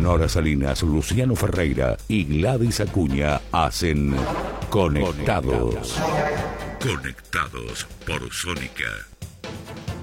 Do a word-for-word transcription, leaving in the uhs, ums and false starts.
Nora Salinas, Luciano Ferreira y Gladys Acuña hacen Conectados. Conectados por Sónica.